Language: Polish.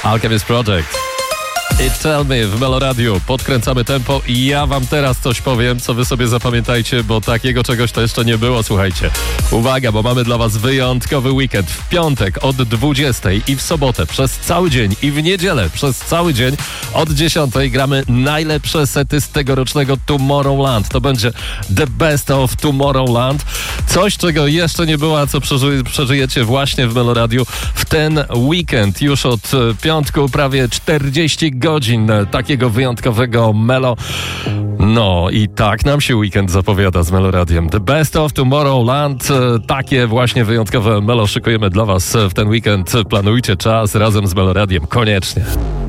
Alchemist Project. I Tell Me w Meloradiu. Podkręcamy tempo i ja wam teraz coś powiem, co wy sobie zapamiętajcie, bo takiego czegoś to jeszcze nie było, słuchajcie. Uwaga, bo mamy dla was wyjątkowy weekend. W piątek od 20 i w sobotę przez cały dzień i w niedzielę przez cały dzień od 10 gramy najlepsze sety z tegorocznego Tomorrowland. To będzie The Best of Tomorrowland. Coś, czego jeszcze nie było, a co przeżyjecie właśnie w Meloradiu w ten weekend. Już od piątku prawie 40 godzin takiego wyjątkowego Melo. No i tak nam się weekend zapowiada z Meloradiem. The Best of Tomorrowland. Takie właśnie wyjątkowe Melo szykujemy dla was w ten weekend. Planujcie czas razem z Meloradiem. Koniecznie.